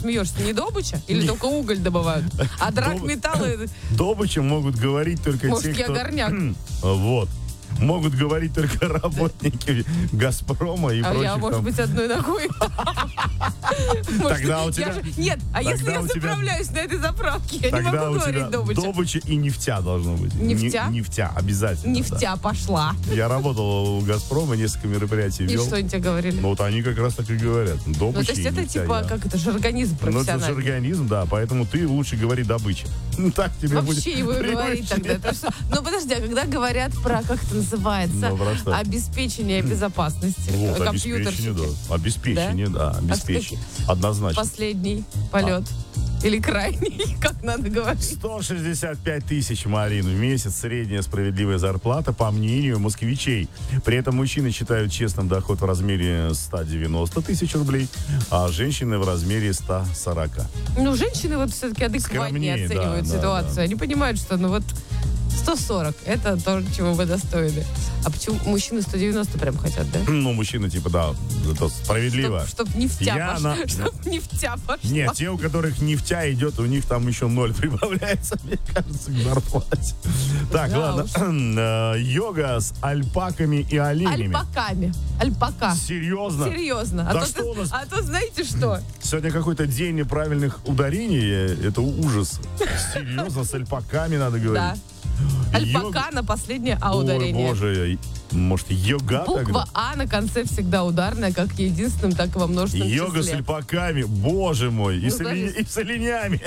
смеешься? Не добыча? Или только уголь добывают? А драгметаллы... Добыча могут говорить только Может, те, я кто... горняк? Вот. Могут говорить только работники «Газпрома» и прочих. Я, может быть, одной ногой. Тогда у тебя... Нет, а если я заправляюсь на этой заправке, я не могу говорить добыча. Добыча и нефтя должно быть. Нефтя? Нефтя, обязательно. Нефтя пошла. Я работал у «Газпрома», несколько мероприятий вел. И что они тебе говорили? Ну, вот они как раз так и говорят. Добыча. Ну, то есть это типа, как это, жаргонизм профессиональный. Ну, это жаргонизм, да, поэтому ты лучше говори добыча. Так тебе будет вообще его и говорить тогда. Ну, подожди, а когда говорят про, как это называется, обеспечение безопасности компьютерщики. Обеспечение, да, обеспечение. Однозначно. Последний полет. Или крайний, как надо говорить. 165 тысяч, Марин, в месяц средняя справедливая зарплата, по мнению москвичей. При этом мужчины считают честным доход в размере 190 тысяч рублей, а женщины в размере 140. Ну, женщины вот все-таки адекватнее оценивают ситуацию. Они понимают, что 140 это то, чего вы достойны. А почему мужчины 190 прям хотят, да? Ну, мужчины, это справедливо. Чтоб нефтя пошла. Чтоб нефтя пошла. Нет, те, у которых нефтя идет, у них там еще 0 прибавляется, мне кажется, к зарплате. Так, ладно. Йога с альпаками и оленями. Альпака. Серьезно? Серьезно. Да что у нас? А то знаете что? Сегодня какой-то день неправильных ударений. Это ужас. Серьезно, с альпаками надо говорить. Да. Альпака на последнее А ударение. Ой, боже, может, йога Буква тогда? А на конце всегда ударная, как единственным, так и во множественном числе. Йога с альпаками, боже мой, и с оленями.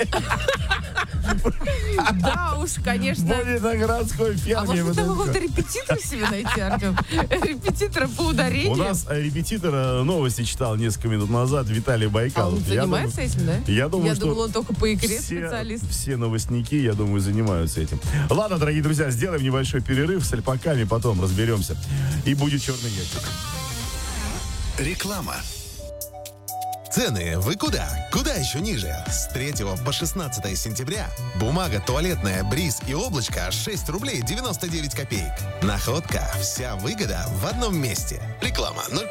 Да уж, конечно. Будет на городской ферме. А может, там какого-то репетитора себе найти, Артем? Репетитора по ударению? У нас репетитор новости читал несколько минут назад, Виталий Байкалов. Он занимается этим, да? Я думал, он только по игре специалист. Все новостники, я думаю, занимаются этим. Ладно, дорогие друзья, сделаем небольшой перерыв с альпаками, потом разберемся. И будет черный ящик. Реклама. Цены вы куда? Куда еще ниже? С 3 по 16 сентября бумага туалетная «Бриз» и «Облачко» 6 рублей 99 копеек. Находка. Вся выгода в одном месте. Реклама 0+.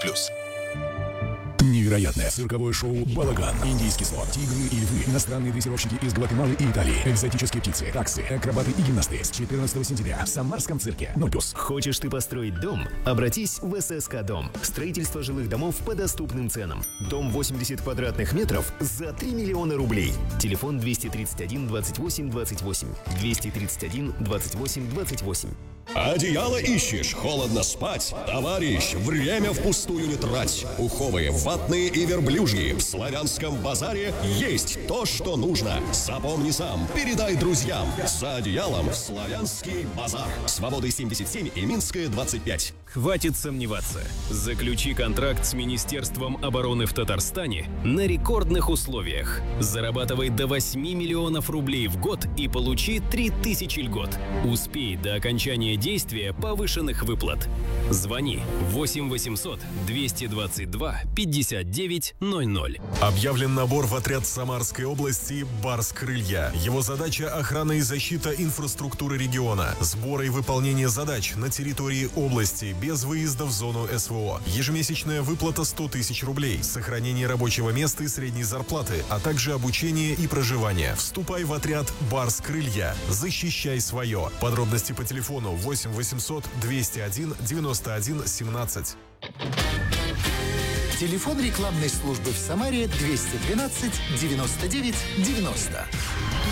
Невероятное цирковое шоу «Балаган». Индийский слон, тигры и львы, иностранные дрессировщики из Гватемалы и Италии, экзотические птицы, таксы, акробаты и гимнасты с 14 сентября в Самарском цирке. 0+. Хочешь ты построить дом? Обратись в ССК Дом. Строительство жилых домов по доступным ценам. Дом 80 квадратных метров за 3 миллиона рублей. Телефон 231 28 28. 231 28 28. Одеяло ищешь, холодно спать? Товарищ, время впустую не трать. Пуховые, ватные и верблюжьи. В Славянском базаре есть то, что нужно. Запомни сам, передай друзьям. За одеялом в Славянский базар. Свободы 77 и Минская 25. Хватит сомневаться. Заключи контракт с Министерством обороны в Татарстане на рекордных условиях. Зарабатывай до 8 миллионов рублей в год и получи 3000 льгот. Успей до окончания действия повышенных выплат. Звони 8 800 222 59 00. Объявлен набор в отряд Самарской области «Барс-Крылья». Его задача – охрана и защита инфраструктуры региона, сбора и выполнение задач на территории области без выезда в зону СВО. Ежемесячная выплата 100 тысяч рублей, сохранение рабочего места и средней зарплаты, а также обучение и проживание. Вступай в отряд «Барс-Крылья». Защищай свое. Подробности по телефону 8 800 201 91 17. Телефон рекламной службы в Самаре 212 99 90.